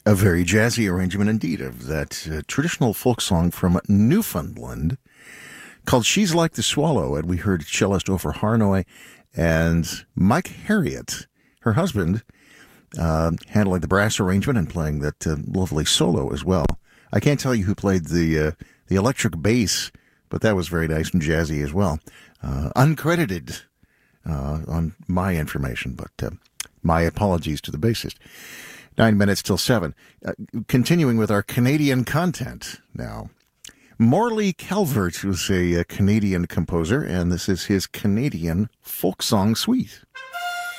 A very jazzy arrangement indeed of that traditional folk song from Newfoundland called She's Like the Swallow. And we heard cellist Ofer Harnoy and Mike Harriott, her husband, handling the brass arrangement and playing that lovely solo as well. I can't tell you who played the electric bass, but that was very nice and jazzy as well. Uncredited on my information, but my apologies to the bassist. 9 minutes till 7. Continuing with our Canadian content now. Morley Calvert was a Canadian composer, and this is his Canadian folk song suite.